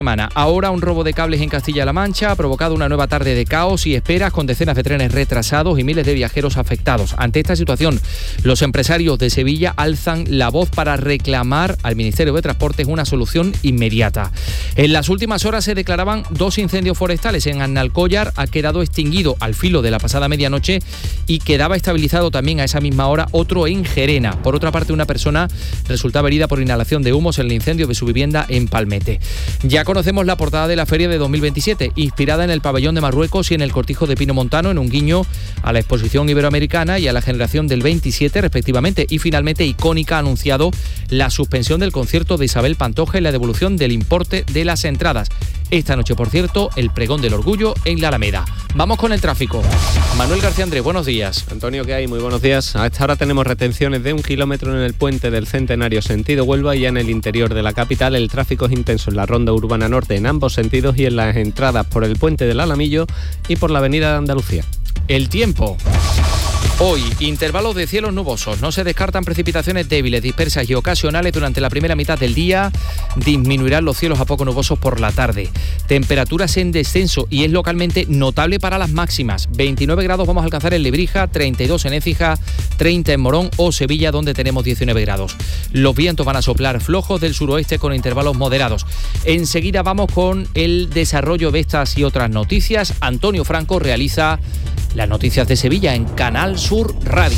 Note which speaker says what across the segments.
Speaker 1: Ahora un robo de cables en Castilla-La Mancha ha provocado una nueva tarde de caos y esperas con decenas de trenes retrasados y miles de viajeros afectados. Ante esta situación, los empresarios de Sevilla alzan la voz para reclamar al Ministerio de Transportes una solución inmediata. En las últimas horas se declaraban 2 incendios forestales. En Analcóllar ha quedado extinguido al filo de la pasada medianoche y quedaba estabilizado también a esa misma hora otro en Gerena. Por otra parte, una persona resultaba herida por inhalación de humos en el incendio de su vivienda en Palmete. Ya conocemos la portada de la feria de 2027, inspirada en el pabellón de Marruecos y en el cortijo de Pino Montano, en un guiño a la exposición iberoamericana y a la generación del 27 respectivamente. Y finalmente Icónica ha anunciado la suspensión del concierto de Isabel Pantoja y la devolución del importe de las entradas. Esta noche, por cierto, el pregón del orgullo en la Alameda. Vamos con el tráfico. Manuel García Andrés, buenos días.
Speaker 2: Antonio, ¿qué hay? Muy buenos días. A esta hora tenemos retenciones de 1 kilómetro en el puente del Centenario sentido Huelva y ya en el interior de la capital el tráfico es intenso en la ronda urbana norte en ambos sentidos y en las entradas por el puente del Alamillo y por la avenida de Andalucía.
Speaker 1: El tiempo. Hoy, intervalos de cielos nubosos. No se descartan precipitaciones débiles, dispersas y ocasionales durante la primera mitad del día. Disminuirán los cielos a poco nubosos por la tarde. Temperaturas en descenso y es localmente notable para las máximas. 29 grados vamos a alcanzar en Lebrija, 32 en Écija, 30 en Morón o Sevilla, donde tenemos 19 grados. Los vientos van a soplar flojos del suroeste con intervalos moderados. Enseguida vamos con el desarrollo de estas y otras noticias. Antonio Franco realiza las noticias de Sevilla en Canal Sur Radio.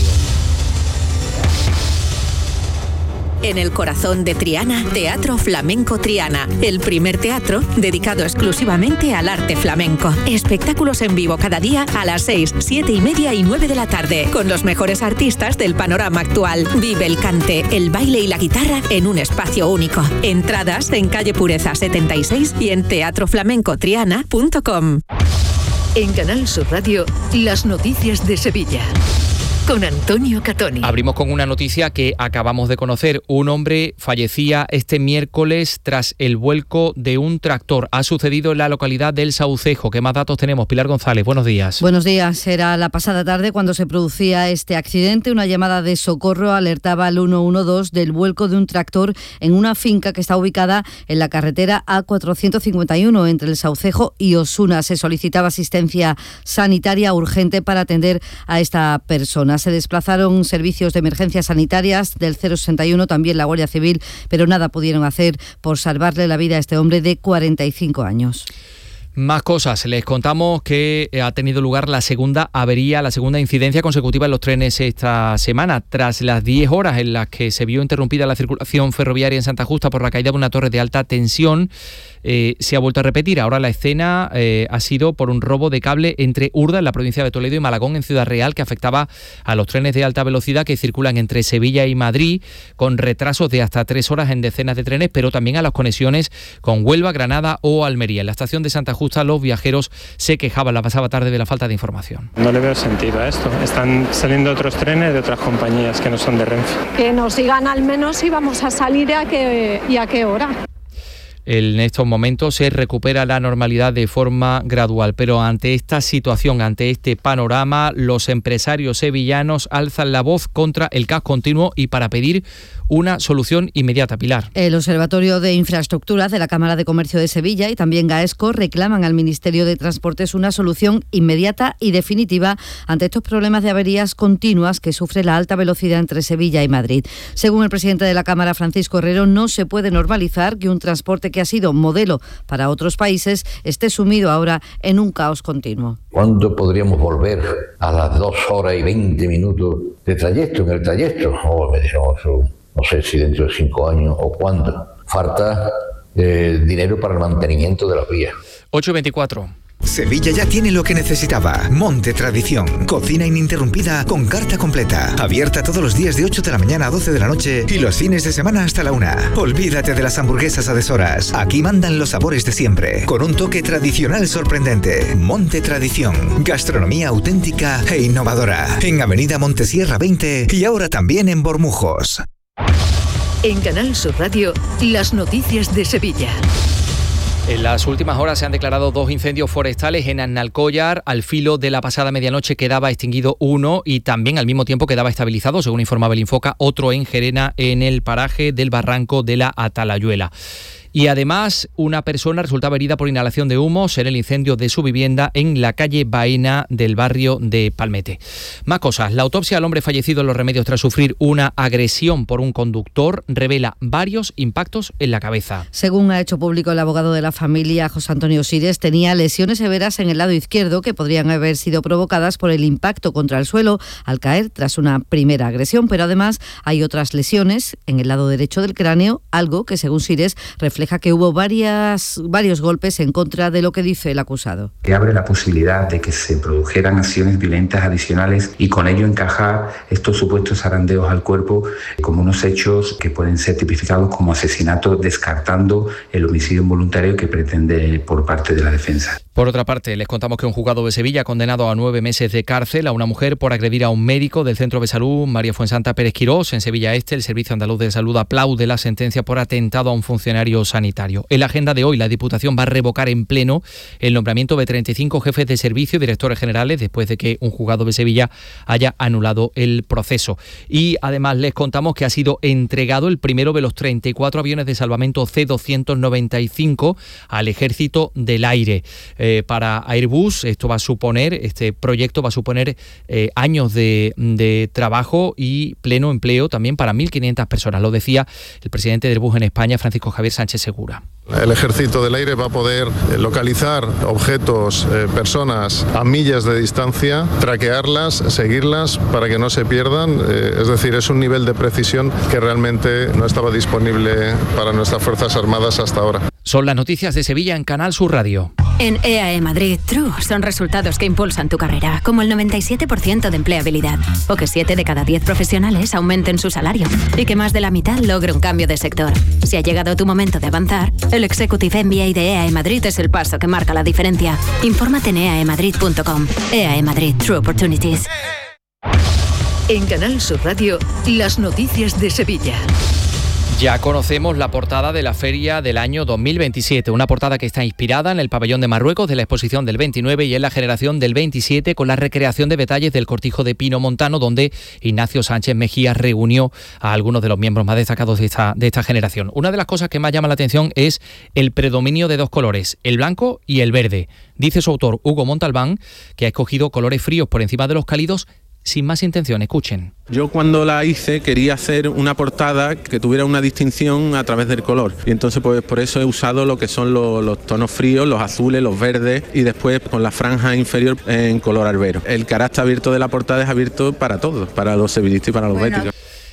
Speaker 3: En el corazón de Triana, Teatro Flamenco Triana, el primer teatro dedicado exclusivamente al arte flamenco. Espectáculos en vivo cada día a las 6, 7 y media y 9 de la tarde, con los mejores artistas del panorama actual. Vive el cante, el baile y la guitarra en un espacio único. Entradas en calle Pureza 76 y en teatroflamencotriana.com.
Speaker 4: En Canal Sur Radio, las noticias de Sevilla. Con Antonio Catoni.
Speaker 1: Abrimos con una noticia que acabamos de conocer. Un hombre fallecía este miércoles tras el vuelco de un tractor. Ha sucedido en la localidad del Saucejo. ¿Qué más datos tenemos? Pilar González, buenos días.
Speaker 5: Buenos días. Era la pasada tarde cuando se producía este accidente. Una llamada de socorro alertaba al 112 del vuelco de un tractor en una finca que está ubicada en la carretera A451 entre el Saucejo y Osuna. Se solicitaba asistencia sanitaria urgente para atender a esta persona. Se desplazaron servicios de emergencias sanitarias del 061, también la Guardia Civil, pero nada pudieron hacer por salvarle la vida a este hombre de 45 años.
Speaker 1: Más cosas. Les contamos que ha tenido lugar la segunda avería, la segunda incidencia consecutiva en los trenes esta semana. Tras las 10 horas en las que se vio interrumpida la circulación ferroviaria en Santa Justa por la caída de una torre de alta tensión, se ha vuelto a repetir. Ahora la escena ha sido por un robo de cable entre Urda, en la provincia de Toledo, y Malagón, en Ciudad Real, que afectaba a los trenes de alta velocidad que circulan entre Sevilla y Madrid, con retrasos de hasta 3 horas en decenas de trenes, pero también a las conexiones con Huelva, Granada o Almería. En la estación de Santa Justa los viajeros se quejaban la pasada tarde de la falta de información.
Speaker 6: No le veo sentido a esto. Están saliendo otros trenes de otras compañías que no son de Renfe.
Speaker 7: Que nos digan al menos si vamos a salir y a qué hora.
Speaker 1: En estos momentos se recupera la normalidad de forma gradual, pero ante esta situación, ante este panorama, los empresarios sevillanos alzan la voz contra el caos continuo y para pedir una solución inmediata. Pilar.
Speaker 5: El Observatorio de Infraestructuras de la Cámara de Comercio de Sevilla y también Gaesco reclaman al Ministerio de Transportes una solución inmediata y definitiva ante estos problemas de averías continuas que sufre la alta velocidad entre Sevilla y Madrid. Según el presidente de la Cámara, Francisco Herrero, no se puede normalizar que un transporte que ha sido modelo para otros países esté sumido ahora en un caos continuo.
Speaker 8: ¿Cuándo podríamos volver a las 2 horas y 20 minutos de trayecto en el trayecto? No sé si dentro de 5 años o cuándo. Falta dinero para el mantenimiento de las vías.
Speaker 1: 8:24.
Speaker 9: Sevilla ya tiene lo que necesitaba. Monte Tradición. Cocina ininterrumpida con carta completa. Abierta todos los días de 8 de la mañana a 12 de la noche y los fines de semana hasta la 1. Olvídate de las hamburguesas a deshoras. Aquí mandan los sabores de siempre. Con un toque tradicional sorprendente. Monte Tradición. Gastronomía auténtica e innovadora. En Avenida Montesierra 20 y ahora también en Bormujos.
Speaker 4: En Canal Sur Radio, las noticias de Sevilla.
Speaker 1: En las últimas horas se han declarado 2 incendios forestales en Analcóllar. Al filo de la pasada medianoche quedaba extinguido uno y también al mismo tiempo quedaba estabilizado, según informaba el Infoca, otro en Gerena, en el paraje del Barranco de la Atalayuela. Y además, una persona resultaba herida por inhalación de humos en el incendio de su vivienda en la calle Baena del barrio de Palmete. Más cosas. La autopsia al hombre fallecido en Los Remedios tras sufrir una agresión por un conductor revela varios impactos en la cabeza.
Speaker 5: Según ha hecho público el abogado de la familia, José Antonio Sires, tenía lesiones severas en el lado izquierdo que podrían haber sido provocadas por el impacto contra el suelo al caer tras una primera agresión, pero además hay otras lesiones en el lado derecho del cráneo, algo que según Sires refleja que hubo varios golpes en contra de lo que dice el acusado.
Speaker 10: Que abre la posibilidad de que se produjeran acciones violentas adicionales y con ello encajar estos supuestos zarandeos al cuerpo como unos hechos que pueden ser tipificados como asesinato, descartando el homicidio involuntario que pretende por parte de la defensa.
Speaker 1: Por otra parte, les contamos que un juzgado de Sevilla ha condenado a 9 meses de cárcel a una mujer por agredir a un médico del Centro de Salud María Fuensanta Pérez Quirós en Sevilla Este. El Servicio Andaluz de Salud aplaude la sentencia por atentado a un funcionario sanitario. En la agenda de hoy, la Diputación va a revocar en pleno el nombramiento de 35 jefes de servicio y directores generales después de que un juzgado de Sevilla haya anulado el proceso. Y además les contamos que ha sido entregado el primero de los 34 aviones de salvamento C-295 al Ejército del Aire. Para Airbus este proyecto va a suponer años de trabajo y pleno empleo también para 1.500 personas. Lo decía el presidente de Airbus en España, Francisco Javier Sánchez Segura.
Speaker 11: El Ejército del Aire va a poder localizar objetos, personas a millas de distancia, traquearlas, seguirlas para que no se pierdan. Es decir, es un nivel de precisión que realmente no estaba disponible para nuestras Fuerzas Armadas hasta ahora.
Speaker 1: Son las noticias de Sevilla en Canal Sur Radio.
Speaker 12: En EAE Madrid, True son resultados que impulsan tu carrera, como el 97% de empleabilidad, o que 7 de cada 10 profesionales aumenten su salario, y que más de la mitad logre un cambio de sector. Si ha llegado tu momento de avanzar, el Executive MBA de EAE Madrid es el paso que marca la diferencia. Infórmate en eaemadrid.com. EAE Madrid, True Opportunities.
Speaker 4: En Canal Sur Radio, las noticias de Sevilla.
Speaker 1: Ya conocemos la portada de la feria del año 2027, una portada que está inspirada en el pabellón de Marruecos de la exposición del 29 y en la generación del 27 con la recreación de detalles del cortijo de pino montano donde Ignacio Sánchez Mejía reunió a algunos de los miembros más destacados de esta generación. Una de las cosas que más llama la atención es el predominio de dos colores, el blanco y el verde. Dice su autor, Hugo Montalbán, que ha escogido colores fríos por encima de los cálidos sin más intención. Escuchen.
Speaker 13: Yo cuando la hice quería hacer una portada que tuviera una distinción a través del color y entonces pues por eso he usado lo que son los tonos fríos, los azules, los verdes y después con la franja inferior en color albero. El carácter abierto de la portada es abierto para todos, para los sevillistas y para los béticos.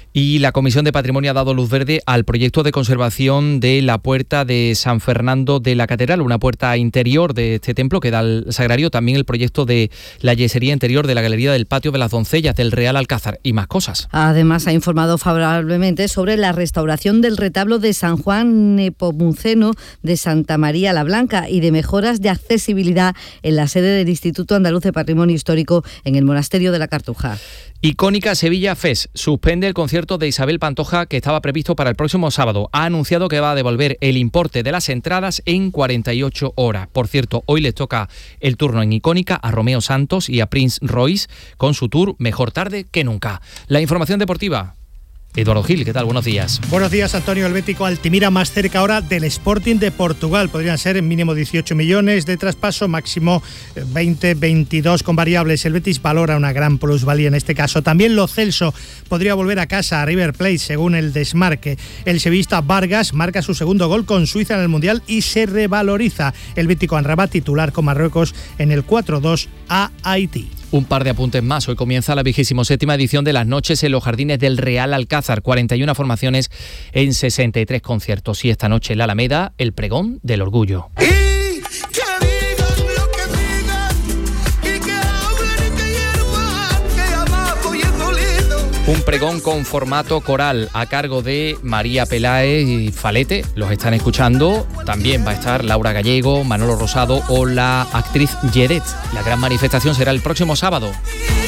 Speaker 1: Y la Comisión de Patrimonio ha dado luz verde al proyecto de conservación de la puerta de San Fernando de la Catedral, una puerta interior de este templo que da al sagrario, también el proyecto de la yesería interior de la Galería del Patio de las Doncellas del Real Alcázar y más cosas.
Speaker 5: Además ha informado favorablemente sobre la restauración del retablo de San Juan Nepomuceno de Santa María la Blanca y de mejoras de accesibilidad en la sede del Instituto Andaluz de Patrimonio Histórico en el Monasterio de la Cartuja.
Speaker 1: Icónica Sevilla Fest suspende el concierto de Isabel Pantoja que estaba previsto para el próximo sábado. Ha anunciado que va a devolver el importe de las entradas en 48 horas. Por cierto, hoy les toca el turno en Icónica a Romeo Santos y a Prince Royce con su tour Mejor tarde que nunca. La información deportiva. Eduardo Gil, ¿qué tal? Buenos días.
Speaker 14: Buenos días, Antonio. El Bético Altimira más cerca ahora del Sporting de Portugal. Podrían ser mínimo 18 millones de traspaso, máximo 20, 22 con variables. El Betis valora una gran plusvalía en este caso. También Lo Celso podría volver a casa a River Plate según el desmarque. El sevillista Vargas marca su segundo gol con Suiza en el Mundial y se revaloriza. El Bético Amrabat titular con Marruecos en el 4-2 a Haití.
Speaker 1: Un par de apuntes más. Hoy comienza la 27ª edición de las noches en los jardines del Real Alcázar. 41 formaciones en 63 conciertos. Y esta noche en la Alameda, el pregón del orgullo. Un pregón con formato coral a cargo de María Peláez y Falete, los están escuchando. También va a estar Laura Gallego, Manolo Rosado o la actriz Yedet. La gran manifestación será el próximo sábado.